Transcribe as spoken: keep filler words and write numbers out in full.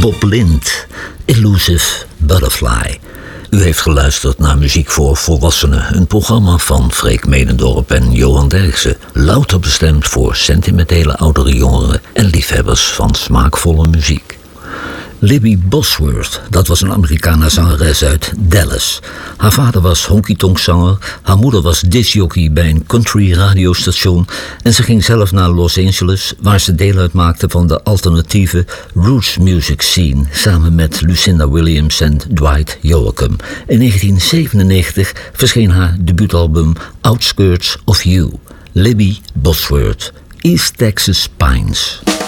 Bob Lind, Elusive Butterfly. U heeft geluisterd naar Muziek voor Volwassenen, een programma van Freek Medendorp en Johan Derksen. Louter bestemd voor sentimentele oudere jongeren en liefhebbers van smaakvolle muziek. Libby Bosworth, dat was een Amerikaanse zangeres uit Dallas. Haar vader was honky-tonk-zanger, haar moeder was discjockey bij een country radiostation en ze ging zelf naar Los Angeles, waar ze deel uitmaakte van de alternatieve roots music scene, samen met Lucinda Williams en Dwight Yoakam. In negentien zevenennegentig verscheen haar debuutalbum Outskirts of You. Libby Bosworth, East Texas Pines.